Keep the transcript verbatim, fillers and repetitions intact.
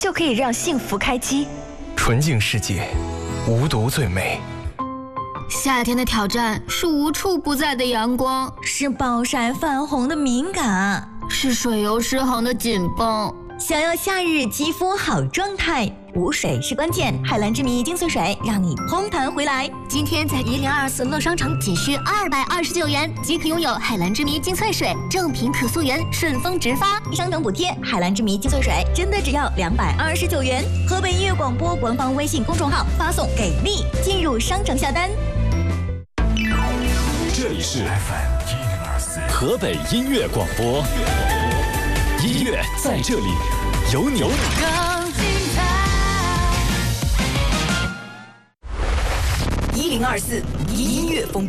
就可以让幸福开机。 纯净世界，无毒最美。 夏天的挑战是无处不在的阳光， 是暴晒泛红的敏感， 是水油失衡的紧绷。 想要夏日肌肤好状态，补水是关键。海蓝之谜精粹水让你红弹回来。 今天在一零二四乐商城仅需二百二十九元即可拥有海蓝之谜精粹水，正品可溯源，顺丰直发， 商城补贴。海蓝之谜精粹水真的只要两百二十九元。河北音乐广播官方微信公众号发送给力进入商城下单。 这里是 F M 一零二四河北音乐广播，音乐在这里，有你。 更精彩。 一零二四音乐风。